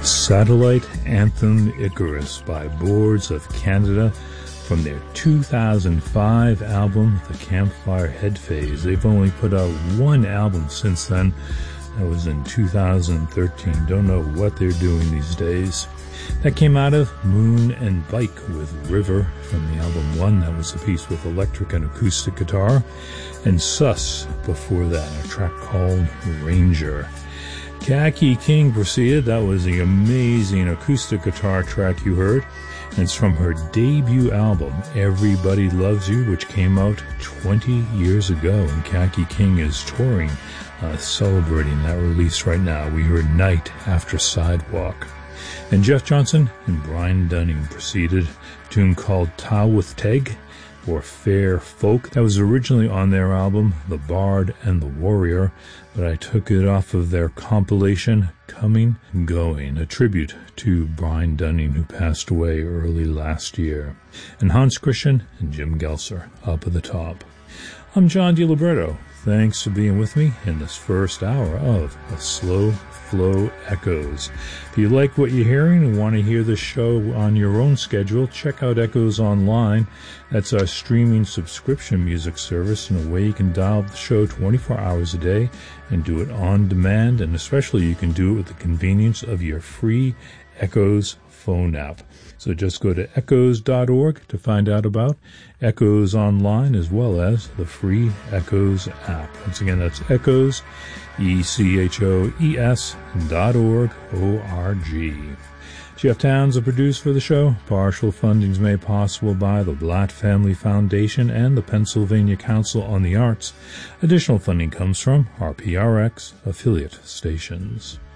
Satellite Anthem Icarus by Boards of Canada from their 2005 album, The Campfire Head Phase. They've only put out one album since then. That was in 2013. Don't know what they're doing these days. That came out of Moon and Bike with River from the album One. That was a piece with electric and acoustic guitar. And Sus before that, a track called Ranger. Khaki King proceeded. That was the amazing acoustic guitar track you heard. And it's from her debut album, Everybody Loves You, which came out 20 years ago. And Khaki King is touring, celebrating that release right now. We heard Night After Sidewalk. And Jeff Johnson and Brian Dunning proceeded, a tune called Ta with Teg, or Fair Folk. That was originally on their album, The Bard and the Warrior, but I took it off of their compilation, Coming and Going, a tribute to Brian Dunning, who passed away early last year. And Hans Christian and Jim Gelser up at the top. I'm John DiLibretto. Thanks for being with me in this first hour of A Slow Flow Echoes. If you like what you're hearing and want to hear the show on your own schedule, check out Echoes Online. That's our streaming subscription music service, and a way you can dial the show 24 hours a day and do it on demand, and especially you can do it with the convenience of your free Echoes phone app. So just go to echoes.org to find out about Echoes Online as well as the free Echoes app. Once again, that's Echoes, ECHOES.org, O-R-G. Jeff Towns, a producer for the show. Partial funding is made possible by the Blatt Family Foundation and the Pennsylvania Council on the Arts. Additional funding comes from our PRX affiliate stations.